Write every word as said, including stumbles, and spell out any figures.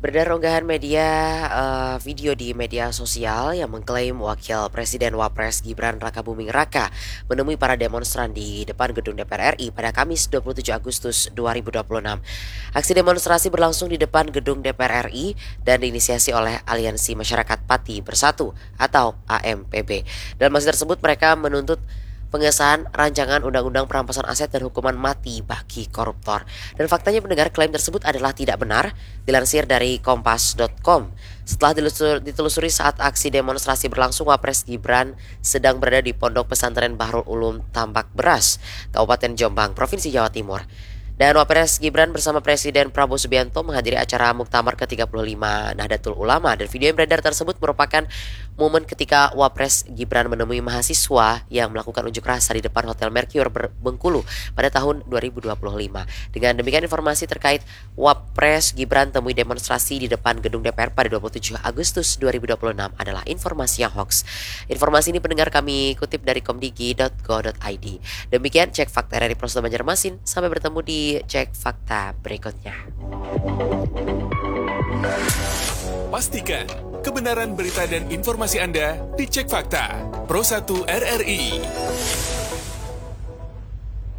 Beredar unggahan media eh, video di media sosial yang mengklaim Wakil Presiden Wapres Gibran Rakabuming Raka menemui para demonstran di depan gedung D P R R I pada Kamis dua puluh tujuh Agustus dua ribu dua puluh enam. Aksi demonstrasi berlangsung di depan gedung D P R R I dan diinisiasi oleh Aliansi Masyarakat Pati Bersatu atau A M P B. Dalam aksi tersebut mereka menuntut pengesahan rancangan undang-undang perampasan aset dan hukuman mati bagi koruptor. Dan faktanya pendengar, klaim tersebut adalah tidak benar, dilansir dari kompas titik com. Setelah dilusur, ditelusuri saat aksi demonstrasi berlangsung, Wapres Gibran sedang berada di Pondok Pesantren Bahrul Ulum Tambak Beras, Kabupaten Jombang, Provinsi Jawa Timur. Dan Wapres Gibran bersama Presiden Prabowo Subianto menghadiri acara Muktamar ke tiga puluh lima Nahdlatul Ulama. Dan video yang beredar tersebut merupakan momen ketika Wapres Gibran menemui mahasiswa yang melakukan unjuk rasa di depan Hotel Mercure Bengkulu pada tahun dua ribu dua puluh lima. Dengan demikian, informasi terkait Wapres Gibran temui demonstrasi di depan gedung D P R pada dua puluh tujuh Agustus dua ribu dua puluh enam adalah informasi yang hoax. Informasi ini pendengar kami kutip dari komdigi titik go titik i d. Demikian cek fakta dari Prosdo Banjarmasin. Sampai bertemu di cek fakta berikutnya. Pastikan kebenaran berita dan informasi Anda dicek fakta. Pro satu R R I.